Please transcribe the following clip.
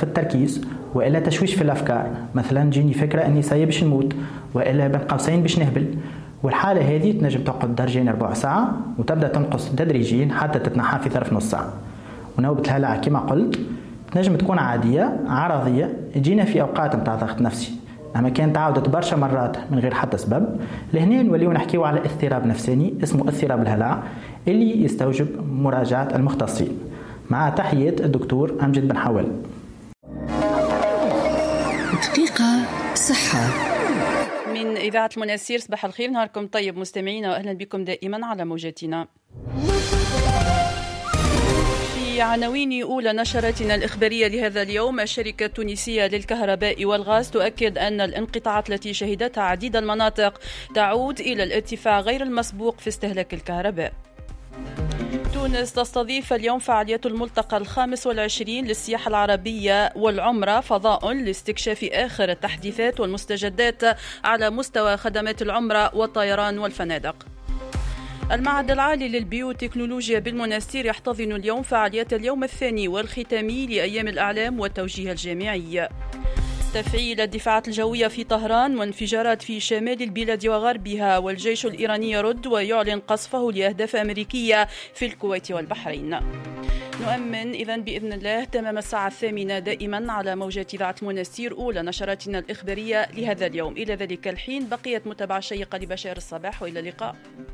في التركيز وإلا تشويش في الأفكار، مثلا تجيني فكرة أني سايب باش نموت وإلا بين قوسين باش نهبل. والحالة هذه تنجم تقعد درجين ربع ساعة وتبدأ تنقص تدريجيا حتى تتنحى في ظرف نص ساعة. ونوبة الهلع كما قلت تنجم تكون عادية عرضية تجينا في أوقات متاع ضغط نفسي، أما كان تعاودت برشا مرات من غير حتى سبب لهنا نوليو نحكيو على اضطراب نفساني اسمه اضطراب الهلع اللي يستوجب مراجعة المختصين. مع تحيات الدكتور أمجد بن حوال. دقيقة صحة من إذاعة المناسير. صباح الخير، نهاركم طيب مستمعينا، وأهلا بكم دائما على موجاتنا. في عناوين أولى نشرتنا الإخبارية لهذا اليوم، الشركة التونسية للكهرباء والغاز تؤكد أن الانقطاعات التي شهدتها عديد المناطق تعود إلى الارتفاع غير المسبوق في استهلاك الكهرباء. تونس تستضيف اليوم فعاليات الملتقى 25 للسياحة العربية والعمرة، فضاء لاستكشاف آخر التحديثات والمستجدات على مستوى خدمات العمرة والطيران والفنادق. المعهد العالي للبيوتكنولوجيا بالمناسير يحتضن اليوم فعاليات اليوم الثاني والختامي لأيام الأعلام والتوجيه الجامعي. تفعيل الدفاعات الجوية في طهران وانفجارات في شمال البلاد وغربها، والجيش الإيراني يرد ويعلن قصفه لأهداف أمريكية في الكويت والبحرين. نؤمن إذن بإذن الله تمام الساعة 8 دائما على موجات إذاعة المناسير أولى نشراتنا الإخبارية لهذا اليوم. إلى ذلك الحين بقيت متابعة شيقة لبشائر الصباح، وإلى اللقاء.